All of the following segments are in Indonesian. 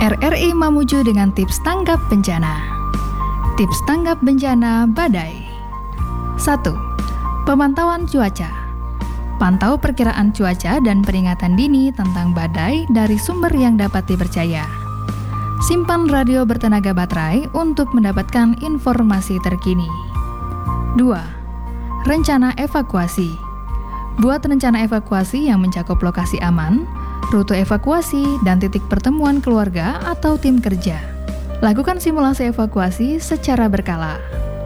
RRI Mamuju dengan tips tanggap bencana. Tips tanggap bencana badai. 1. Pemantauan cuaca. Pantau perkiraan cuaca dan peringatan dini tentang badai dari sumber yang dapat dipercaya. Simpan radio bertenaga baterai untuk mendapatkan informasi terkini. 2. Rencana evakuasi. Buat rencana evakuasi yang mencakup lokasi aman, rute evakuasi, dan titik pertemuan keluarga atau tim kerja. Lakukan simulasi evakuasi secara berkala.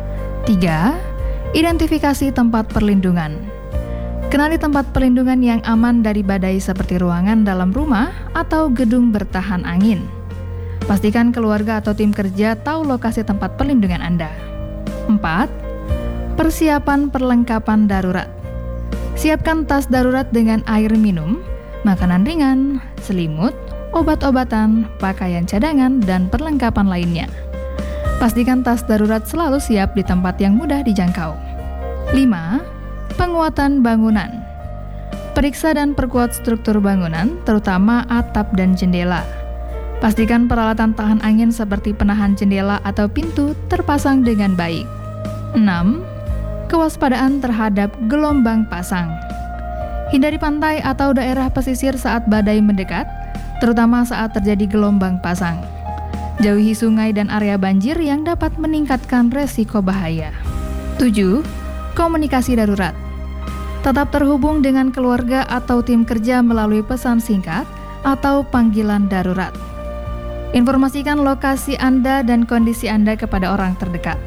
3. Identifikasi tempat perlindungan. Kenali tempat perlindungan yang aman dari badai seperti ruangan dalam rumah atau gedung bertahan angin. Pastikan keluarga atau tim kerja tahu lokasi tempat perlindungan Anda. 4. Persiapan perlengkapan darurat. Siapkan tas darurat dengan air minum, makanan ringan, selimut, obat-obatan, pakaian cadangan, dan perlengkapan lainnya. Pastikan tas darurat selalu siap di tempat yang mudah dijangkau. 5. Penguatan bangunan. Periksa dan perkuat struktur bangunan, terutama atap dan jendela. Pastikan peralatan tahan angin seperti penahan jendela atau pintu terpasang dengan baik. 6. Kewaspadaan terhadap gelombang pasang. Hindari pantai atau daerah pesisir saat badai mendekat, terutama saat terjadi gelombang pasang. Jauhi sungai dan area banjir yang dapat meningkatkan resiko bahaya. 7. Komunikasi darurat. Tetap terhubung dengan keluarga atau tim kerja melalui pesan singkat atau panggilan darurat. Informasikan lokasi Anda dan kondisi Anda kepada orang terdekat.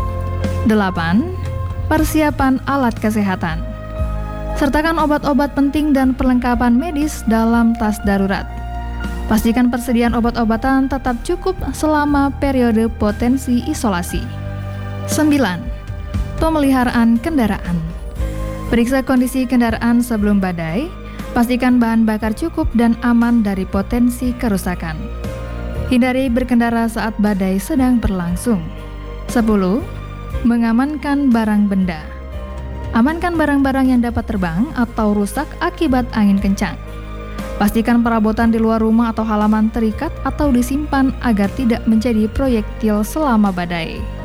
8. Persiapan alat kesehatan. Sertakan obat-obat penting dan perlengkapan medis dalam tas darurat. Pastikan persediaan obat-obatan tetap cukup selama periode potensi isolasi. 9. Pemeliharaan kendaraan. Periksa kondisi kendaraan sebelum badai. Pastikan bahan bakar cukup dan aman dari potensi kerusakan. Hindari berkendara saat badai sedang berlangsung. 10. Mengamankan barang benda. Amankan barang-barang yang dapat terbang atau rusak akibat angin kencang. Pastikan perabotan di luar rumah atau halaman terikat atau disimpan agar tidak menjadi proyektil selama badai.